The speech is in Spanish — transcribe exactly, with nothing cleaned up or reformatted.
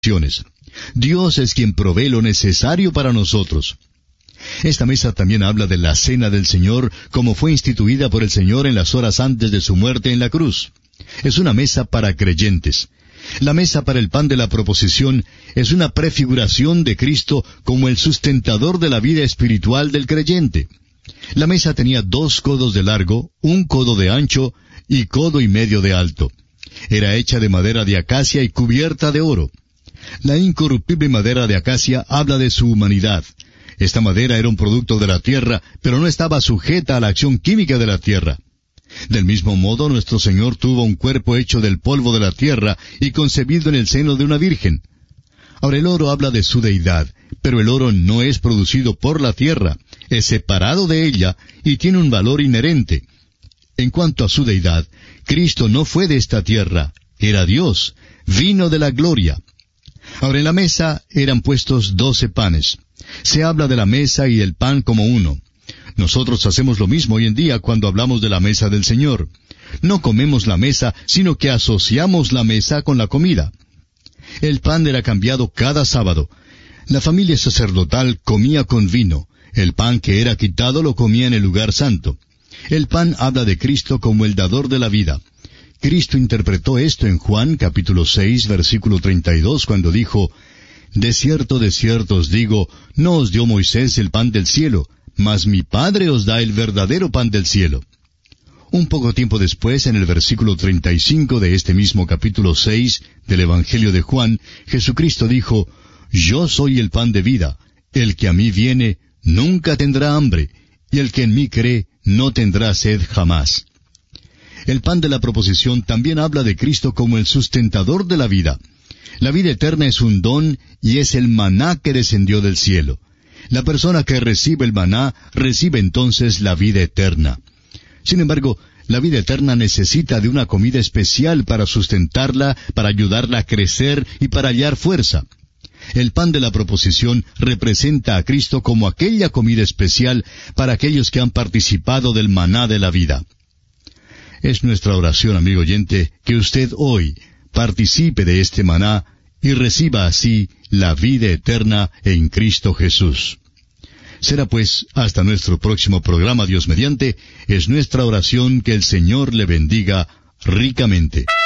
Dios es quien provee lo necesario para nosotros. Esta mesa también habla de la cena del Señor, como fue instituida por el Señor en las horas antes de su muerte en la cruz. Es una mesa para creyentes. La mesa para el pan de la proposición es una prefiguración de Cristo como el sustentador de la vida espiritual del creyente. La mesa tenía dos codos de largo, un codo de ancho y codo y medio de alto. Era hecha de madera de acacia y cubierta de oro. La incorruptible madera de acacia habla de su humanidad. Esta madera era un producto de la tierra, pero no estaba sujeta a la acción química de la tierra. Del mismo modo, nuestro Señor tuvo un cuerpo hecho del polvo de la tierra y concebido en el seno de una virgen. Ahora, el oro habla de su deidad, pero el oro no es producido por la tierra, es separado de ella y tiene un valor inherente. En cuanto a su deidad, Cristo no fue de esta tierra, era Dios, vino de la gloria. Ahora, en la mesa eran puestos doce panes. Se habla de la mesa y el pan como uno. Nosotros hacemos lo mismo hoy en día cuando hablamos de la mesa del Señor. No comemos la mesa, sino que asociamos la mesa con la comida. El pan era cambiado cada sábado. La familia sacerdotal comía con vino. El pan que era quitado lo comía en el lugar santo. El pan habla de Cristo como el dador de la vida. Cristo interpretó esto en Juan capítulo seis, versículo treinta y dos, cuando dijo, «De cierto, de cierto os digo, no os dio Moisés el pan del cielo, mas mi Padre os da el verdadero pan del cielo». Un poco tiempo después, en el versículo treinta y cinco de este mismo capítulo seis del Evangelio de Juan, Jesucristo dijo, «Yo soy el pan de vida. El que a mí viene nunca tendrá hambre, y el que en mí cree no tendrá sed jamás». El pan de la proposición también habla de Cristo como el sustentador de la vida. La vida eterna es un don y es el maná que descendió del cielo. La persona que recibe el maná recibe entonces la vida eterna. Sin embargo, la vida eterna necesita de una comida especial para sustentarla, para ayudarla a crecer y para hallar fuerza. El pan de la proposición representa a Cristo como aquella comida especial para aquellos que han participado del maná de la vida. Es nuestra oración, amigo oyente, que usted hoy participe de este maná y reciba así la vida eterna en Cristo Jesús. Será pues hasta nuestro próximo programa, Dios mediante. Es nuestra oración que el Señor le bendiga ricamente.